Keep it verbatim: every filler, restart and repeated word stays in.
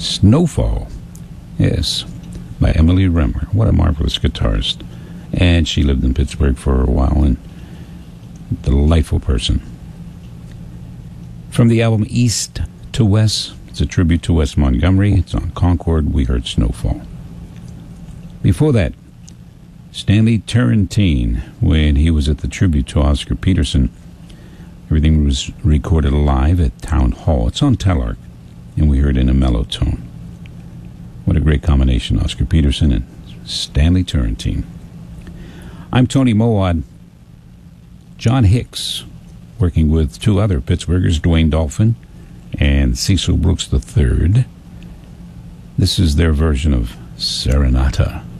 Snowfall, yes, by Emily Remmer. What a marvelous guitarist. And she lived in Pittsburgh for a while, and delightful person. From the album East to West, it's a tribute to Wes Montgomery. It's on Concord. We heard Snowfall. Before that, Stanley Turrentine, when he was at the tribute to Oscar Peterson. Everything was recorded live at Town Hall. It's on Telarc, and we heard In a Mellow Tone. What a great combination, Oscar Peterson and Stanley Turrentine. I'm Tony Mowat. John Hicks, working with two other Pittsburghers, Dwayne Dolphin and Cecil Brooks the third. This is their version of Serenata.